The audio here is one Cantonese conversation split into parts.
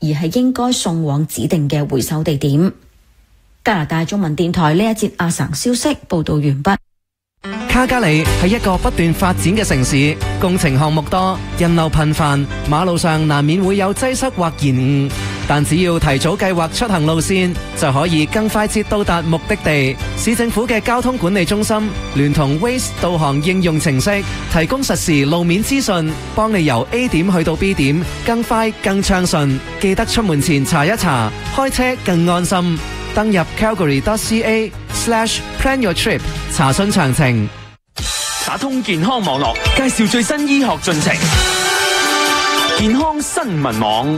而係應該送往指定嘅回收地點。加拿大中文電台呢一節阿省消息報道完畢。 卡加里係一個不斷發展嘅城市，工程項目多，人流頻繁，馬路上難免會有擠塞或延誤。但只要提早計劃出行路線，就可以更快捷到達目的地。市政府嘅交通管理中心聯同 Waze 導航應用程式，提供實時路面資訊，幫你由 A 點去到 B 點，更快更暢順。記得出門前查一查，開車更安心。登入 calgary.ca/plan your trip 查詢詳情。 打通健康網絡，介紹最新醫學進程。健康新聞網。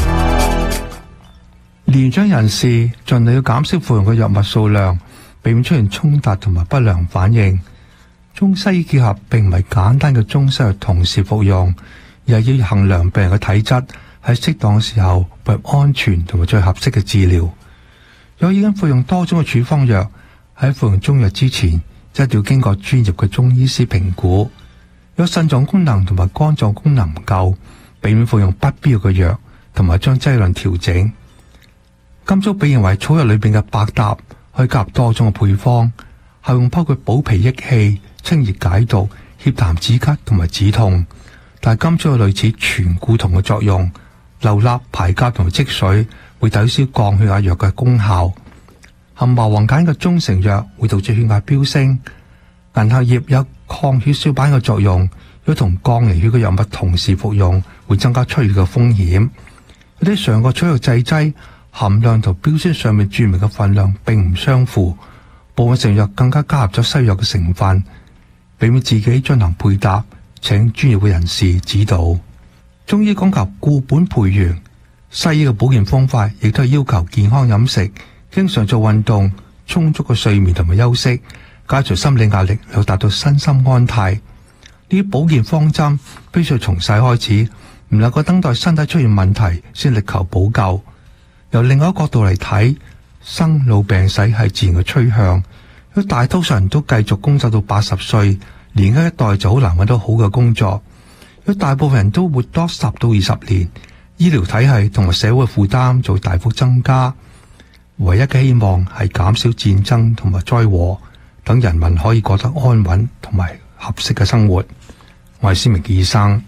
年長人士盡量要減少服用嘅藥物數量，避免出現衝突同埋不良反應。中西醫結合並唔係簡單嘅中西藥同時服用，而係要衡量病人嘅體質，喺適當嘅時候配合安全同埋最合適嘅治療。有已經服用多種嘅處方藥，喺服用中藥之前，一定要經過專業嘅中醫師評估。有腎臟功能同埋肝臟功能唔夠，避免服用不必要嘅藥，同埋將劑量調整。甘草被認為草藥裏邊嘅百搭，可以加入多種嘅配方，效用包括補脾益氣、清熱解毒、祛痰止咳同埋止痛。但係甘草有類似全固酮嘅作用，留納排鉀同埋積水，會抵消降血壓藥嘅功效。含麻黃鹼嘅中成藥會導致血壓飆升。銀杏葉有抗血小板嘅作用，如果同降離血嘅藥物同時服用，會增加出血嘅風險。有啲常個草藥製劑含量同標籤上面注明嘅份量並唔相符，部分成藥更加加入咗西藥嘅成分，避免自己進行配搭，請專業嘅人士指導。中醫講求固本培元，西醫嘅保健方法亦都係要求健康飲食，經常做運動，充足嘅睡眠同埋休息，解除心理壓力，又達到身心安泰。呢啲保健方針必須從細開始，唔能夠等待身體出現問題先力求補救。由另外一個角度嚟睇，生老病死係自然嘅趨向。如果大多數人都繼續工作到80歲，年輕一代就好難揾到好嘅工作。如果大部分人都活多10到20年，醫療體系同埋社會負擔就會大幅增加。唯一嘅希望係減少戰爭同埋災禍，等人民可以過得安穩同埋合適嘅生活。我係施明傑醫生。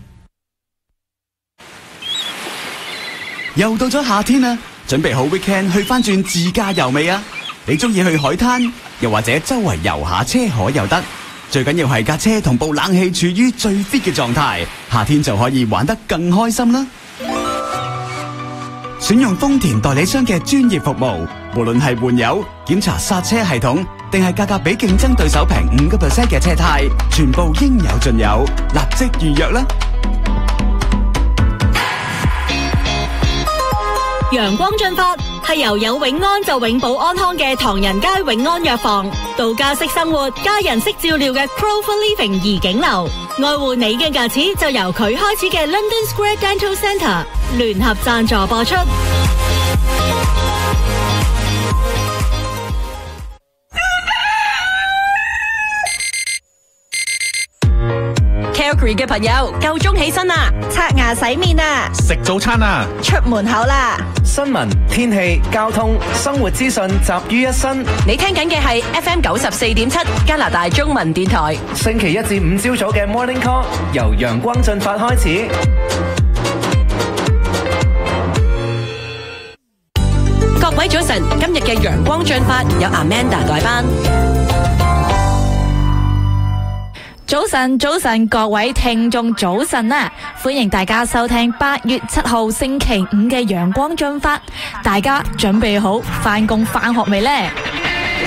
又到咗夏天啦，準備好 weekend 去翻轉自駕遊未啊？你中意去海灘，又或者周圍遊下車河又得，最緊要係架車同部冷氣處於最 fit 嘅狀態，夏天就可以玩得更開心啦。選用豐田代理商嘅專業服務，無論係換油、檢查剎車系統，定係價格比競爭對手平5% 嘅車胎，全部應有盡有，立即預約啦！ 陽光進發係由有永安就永保安康嘅唐人街永安藥房，度假式生活家人式照料嘅 Clover Living 怡景樓，愛護你嘅牙齒就由佢開始嘅 London Square Dental Centre 聯合贊助播出。 Calgary 嘅朋友夠鐘起身啦，刷牙洗面啦， 食早餐啦， 出門口啦。 新聞、天氣、交通、生活資訊集於一身。 你聽緊嘅係 FM 94.7加拿大中文電台。 星期一至五朝早嘅 Morning Call 由陽光進發開始。 各位早晨，今日嘅陽光進發有 Amanda 代班。 早晨，早晨，各位聽眾早晨啊！歡迎大家收聽8月7號星期五嘅陽光進發。大家準備好返工返學未呢？